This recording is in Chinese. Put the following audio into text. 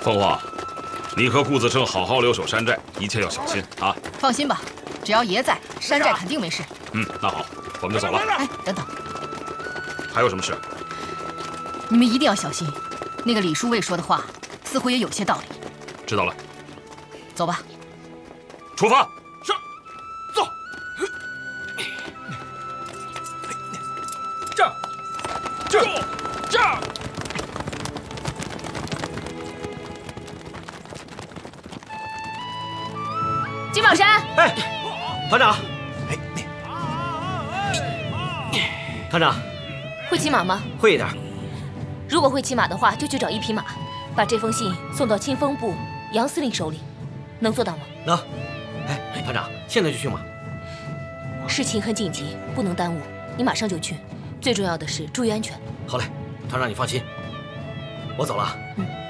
凤凰，你和顾子胜好好留守山寨，一切要小心啊！ 放心吧，只要爷在，山寨肯定没事。 那好，我们就走了。 哎，等等， 还有什么事？ 你们一定要小心，那个李叔卫说的话似乎也有些道理。 知道了， 走吧。 出发。 是，走。这儿，这儿，这儿。 金宝山， 哎，团长，团长， 会骑马吗？ 会一点。 如果会骑马的话，就去找一匹马，把这封信送到清风部杨司令手里，能做到吗？ 能。哎，团长，现在就去吗？ 事情很紧急，不能耽误，你马上就去。最重要的是注意安全。 好嘞，团长你放心，我走了。 嗯。